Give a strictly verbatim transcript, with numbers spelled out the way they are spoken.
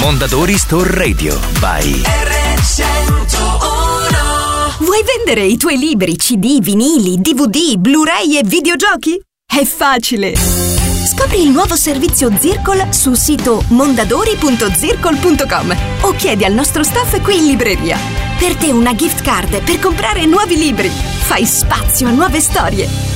Mondadori Store Radio by erre centouno. Vuoi vendere i tuoi libri, C D, vinili, D V D, Blu-ray e videogiochi? È facile! Scopri il nuovo servizio Zircol sul sito mondadori punto zircol punto com o chiedi al nostro staff qui in libreria. Per te una gift card per comprare nuovi libri. Fai spazio a nuove storie.